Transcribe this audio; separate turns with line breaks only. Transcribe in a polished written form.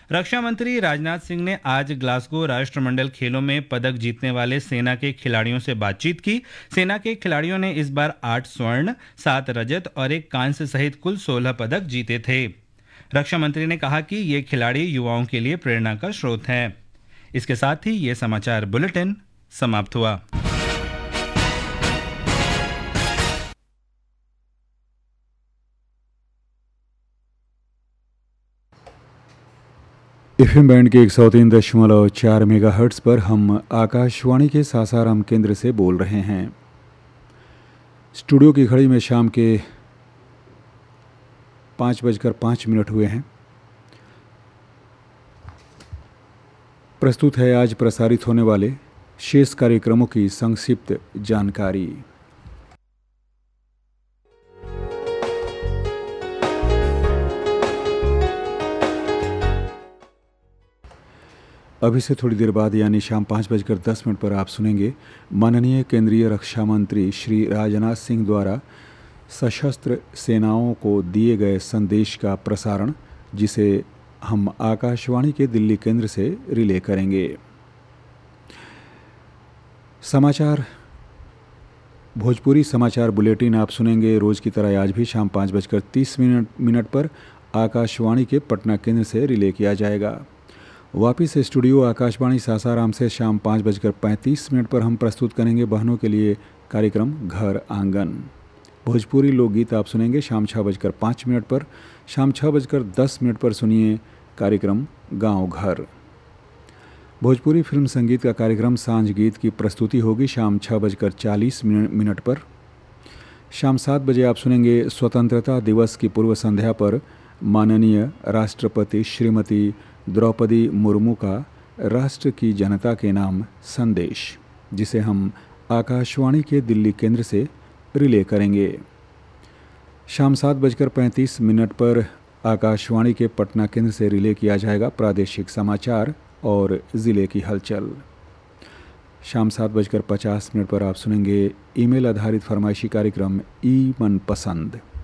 रक्षा मंत्री राजनाथ सिंह ने आज ग्लासगो राष्ट्रमंडल खेलों में पदक जीतने वाले सेना के खिलाड़ियों से बातचीत की। सेना के खिलाड़ियों ने इस बार 8 स्वर्ण, 7 रजत और 1 कांस्य सहित कुल 16 पदक जीते थे। रक्षा मंत्री ने कहा कि ये खिलाड़ी युवाओं के लिए प्रेरणा का स्रोत हैं। इसके साथ ही ये समाचार बुलेटिन समाप्त हुआ।
एफएम बैंड के 103.4 मेगाहर्ट्ज़ पर हम आकाशवाणी के सासाराम केंद्र से बोल रहे हैं। स्टूडियो की घड़ी में शाम के 5:05 हुए हैं। प्रस्तुत है आज प्रसारित होने वाले शेष कार्यक्रमों की संक्षिप्त जानकारी। अभी से थोड़ी देर बाद यानी शाम 5:10 पर आप सुनेंगे माननीय केंद्रीय रक्षा मंत्री श्री राजनाथ सिंह द्वारा सशस्त्र सेनाओं को दिए गए संदेश का प्रसारण, जिसे हम आकाशवाणी के दिल्ली केंद्र से रिले करेंगे। समाचार भोजपुरी समाचार बुलेटिन आप सुनेंगे रोज़ की तरह आज भी शाम 5:30 पर आकाशवाणी के पटना केंद्र से रिले किया जाएगा। वापिस स्टूडियो आकाशवाणी सासाराम से शाम 5:35 पर हम प्रस्तुत करेंगे बहनों के लिए कार्यक्रम घर आंगन। भोजपुरी लोकगीत आप सुनेंगे शाम 6:05 पर। शाम 6:10 पर सुनिए कार्यक्रम गांव घर। भोजपुरी फिल्म संगीत का कार्यक्रम सांझ गीत की प्रस्तुति होगी शाम 6:40 पर। शाम 7 बजे आप सुनेंगे स्वतंत्रता दिवस की पूर्व संध्या पर माननीय राष्ट्रपति श्रीमती द्रौपदी मुर्मू का राष्ट्र की जनता के नाम संदेश, जिसे हम आकाशवाणी के दिल्ली केंद्र से रिले करेंगे। शाम 7:35 पर आकाशवाणी के पटना केंद्र से रिले किया जाएगा प्रादेशिक समाचार और ज़िले की हलचल। शाम 7:50 पर आप सुनेंगे ईमेल आधारित फरमाइशी कार्यक्रम ई मन पसंद।